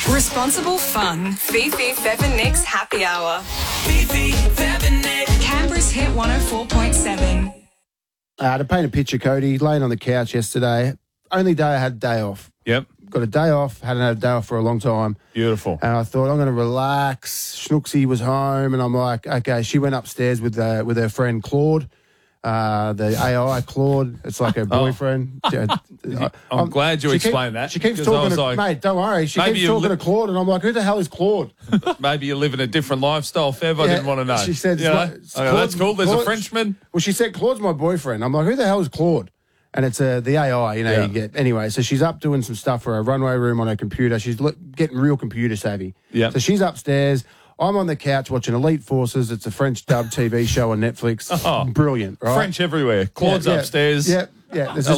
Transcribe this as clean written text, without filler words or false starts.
Responsible fun. Fifi, Fev and Nick's Happy Hour. Fifi, Fev and Nick. Canberra's Hit 104.7. To paint a picture, Cody, laying on the couch yesterday, only day I had a day off. Yep. Got a day off, hadn't had a day off for a long time. Beautiful. And I thought, I'm going to relax. Schnooksy was home, and I'm like, okay, she went upstairs with her friend Claude, the AI Claude. It's like her boyfriend. I'm glad you explained that. She keeps 'cause talking I was to, like, mate, don't worry. She maybe keeps talking to Claude, and I'm like, who the hell is Claude? maybe you're living a different lifestyle, Fev. I Yeah, didn't want to know. she said, You know? it's I go, that's cool. There's a Claude- Frenchman. Well, she said, Claude's my boyfriend. I'm like, who the hell is Claude? And it's the AI, Yeah. you get. Anyway, so she's up doing some stuff for her runway room on her computer. She's getting real computer savvy. Yeah. So she's upstairs. I'm on the couch watching Elite Forces. It's a French dub TV show on Netflix. Oh. Brilliant, right? French everywhere. Claude's Yeah, upstairs. Yeah, yeah. There's this